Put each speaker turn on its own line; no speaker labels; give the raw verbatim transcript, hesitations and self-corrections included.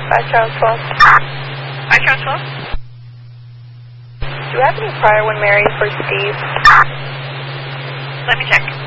five Charles twelve.
five Charles twelve?
Do you have any prior one, Mary, for Steve?
Let me check.